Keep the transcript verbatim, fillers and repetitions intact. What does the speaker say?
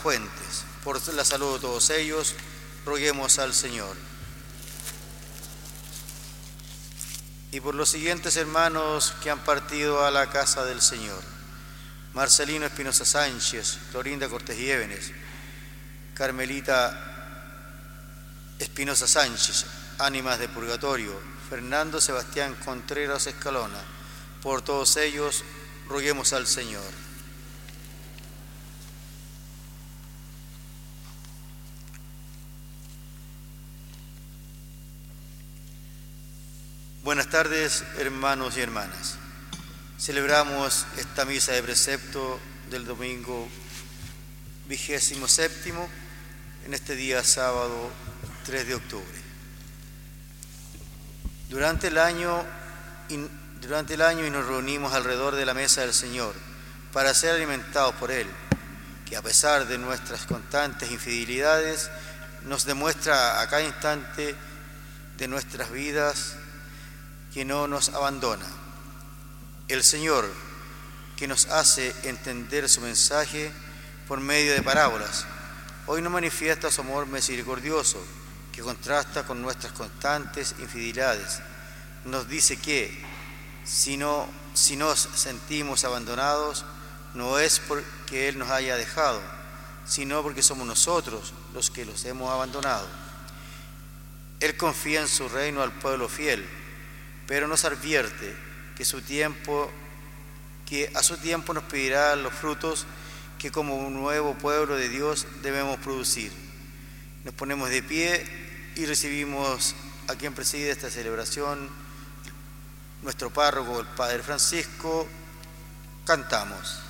Fuentes. Por la salud de todos ellos, roguemos al Señor. Y por los siguientes hermanos que han partido a la casa del Señor: Marcelino Espinosa Sánchez, Clorinda Cortés Llévenes, Carmelita Espinosa Sánchez, Ánimas de Purgatorio, Fernando Sebastián Contreras Escalona. Por todos ellos, roguemos al Señor. Buenas tardes, hermanos y hermanas. Celebramos esta misa de precepto del domingo vigésimo séptimo en este día sábado tres de octubre. Durante el año, durante el año y nos reunimos alrededor de la mesa del Señor para ser alimentados por Él, que a pesar de nuestras constantes infidelidades nos demuestra a cada instante de nuestras vidas que no nos abandona. El Señor, que nos hace entender su mensaje por medio de parábolas, hoy nos manifiesta su amor misericordioso, que contrasta con nuestras constantes infidelidades. Nos dice que si, no, si nos sentimos abandonados, no es porque Él nos haya dejado, sino porque somos nosotros los que los hemos abandonado. Él confía en su reino al pueblo fiel, pero nos advierte que, su tiempo, que a su tiempo nos pedirá los frutos que como un nuevo pueblo de Dios debemos producir. Nos ponemos de pie y recibimos a quien preside esta celebración, nuestro párroco, el Padre Francisco. Cantamos.